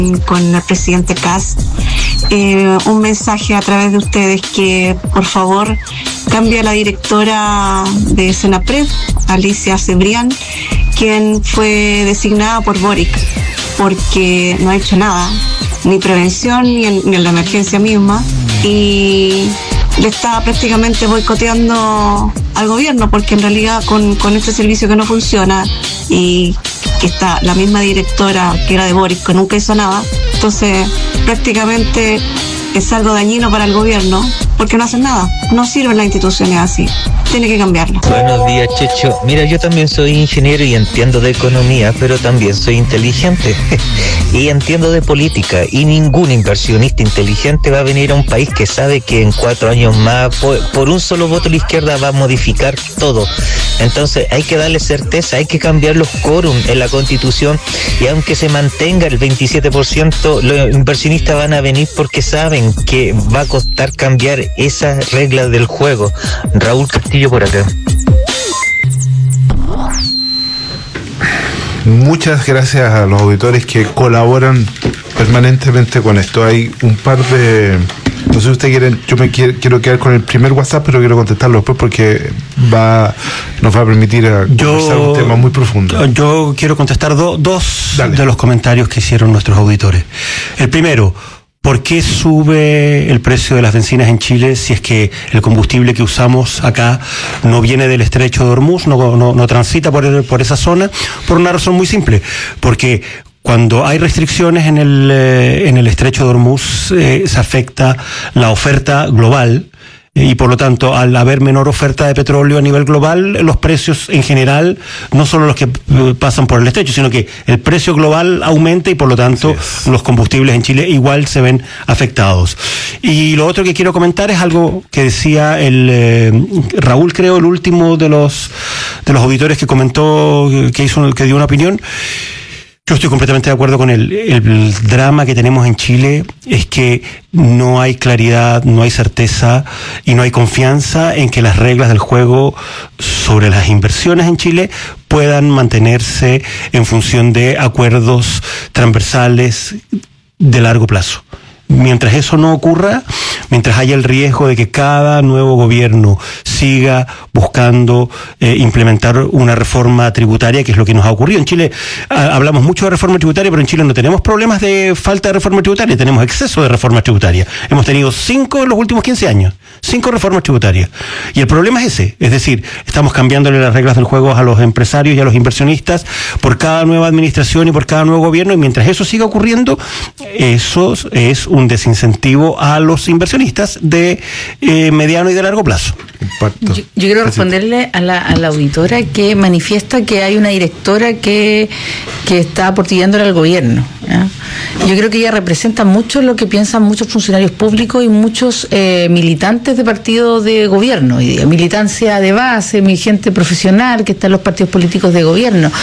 con el presidente Kast, un mensaje a través de ustedes que por favor cambie a la directora de Senapred, Alicia Cebrián, quien fue designada por Boric, porque no ha hecho nada, ni prevención ni en la emergencia misma, y le está prácticamente boicoteando al gobierno, porque en realidad con este servicio que no funciona y que está la misma directora que era de Boric, que nunca hizo nada, entonces prácticamente es algo dañino para el gobierno, porque no hacen nada, no sirven las instituciones así, tiene que cambiarlo. Buenos días, Checho. Mira, yo también soy ingeniero y entiendo de economía, pero también soy inteligente y entiendo de política, y ningún inversionista inteligente va a venir a un país que sabe que en 4 años más, por un solo voto a la izquierda, va a modificar todo. Entonces hay que darle certeza, hay que cambiar los quórum en la Constitución, y aunque se mantenga el 27%, los inversionistas van a venir porque saben que va a costar cambiar esas reglas del juego. Raúl Castillo por acá. Muchas gracias a los auditores que colaboran permanentemente con esto. Hay un par de... No sé si ustedes quieren, quiero quedar con el primer WhatsApp, pero quiero contestarlo después porque nos va a permitir conversar un tema muy profundo. Yo quiero contestar dos de los comentarios que hicieron nuestros auditores. El primero: ¿por qué sube el precio de las bencinas en Chile si es que el combustible que usamos acá no viene del estrecho de Hormuz, no transita por esa zona? Por una razón muy simple, porque cuando hay restricciones en el estrecho de Hormuz se afecta la oferta global, y por lo tanto, al haber menor oferta de petróleo a nivel global, los precios en general, no solo los que pasan por el estrecho, sino que el precio global aumenta, y por lo tanto los combustibles en Chile igual se ven afectados. Y lo otro que quiero comentar es algo que decía Raúl, creo, el último de los auditores que comentó, que dio una opinión. Yo estoy completamente de acuerdo con él. El drama que tenemos en Chile es que no hay claridad, no hay certeza y no hay confianza en que las reglas del juego sobre las inversiones en Chile puedan mantenerse en función de acuerdos transversales de largo plazo. Mientras eso no ocurra, mientras haya el riesgo de que cada nuevo gobierno siga buscando implementar una reforma tributaria, que es lo que nos ha ocurrido en Chile. Hablamos mucho de reforma tributaria, pero en Chile no tenemos problemas de falta de reforma tributaria, tenemos exceso de reforma tributaria. Hemos tenido 5 en los últimos 15 años, 5 reformas tributarias. Y el problema es ese, es decir, estamos cambiándole las reglas del juego a los empresarios y a los inversionistas por cada nueva administración y por cada nuevo gobierno, y mientras eso siga ocurriendo, eso es un desincentivo a los inversionistas de mediano y de largo plazo. Yo quiero responderle a la auditora que manifiesta que hay una directora que está aportillándole al gobierno, ¿ya? Yo creo que ella representa mucho lo que piensan muchos funcionarios públicos y muchos militantes de partidos de gobierno, y de militancia de base, mi gente profesional que está en los partidos políticos de gobierno.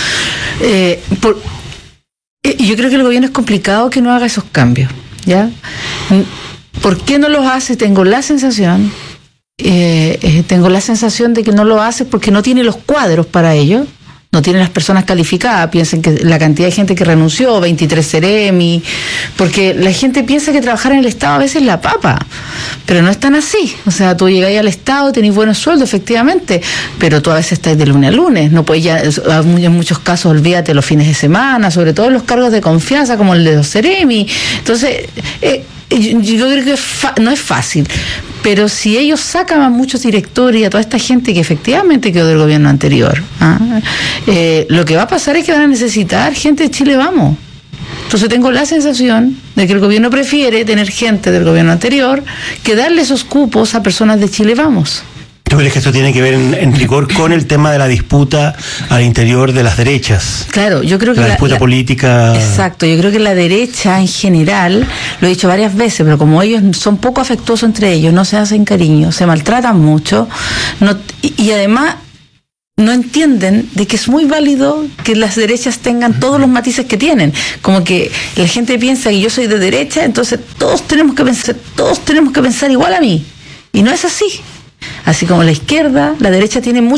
Yo creo que el gobierno es complicado que no haga esos cambios, ¿ya? ¿Por qué no los hace? Tengo la sensación de que no lo hace porque no tiene los cuadros para ello, no tiene las personas calificadas. Piensen que la cantidad de gente que renunció, 23 Ceremi, porque la gente piensa que trabajar en el Estado a veces es la papa, pero no es tan así. O sea, tú llegáis al Estado, tenés buenos sueldos, efectivamente, pero tú a veces estás de lunes a lunes, no podés ya, en muchos casos, olvídate los fines de semana, sobre todo en los cargos de confianza como el de los Ceremi. Entonces, yo creo que no es fácil, pero si ellos sacan a muchos directores y a toda esta gente que efectivamente quedó del gobierno anterior, lo que va a pasar es que van a necesitar gente de Chile Vamos. Entonces tengo la sensación de que el gobierno prefiere tener gente del gobierno anterior que darle esos cupos a personas de Chile Vamos. ¿Tú crees que esto tiene que ver en rigor con el tema de la disputa al interior de las derechas? Claro, yo creo que la disputa política. Exacto, yo creo que la derecha en general, lo he dicho varias veces, pero como ellos son poco afectuosos entre ellos, no se hacen cariño, se maltratan mucho, y además no entienden de que es muy válido que las derechas tengan todos los matices que tienen. Como que la gente piensa que yo soy de derecha, entonces todos tenemos que pensar igual a mí. Y no es así. Así como la izquierda, la derecha tiene mucho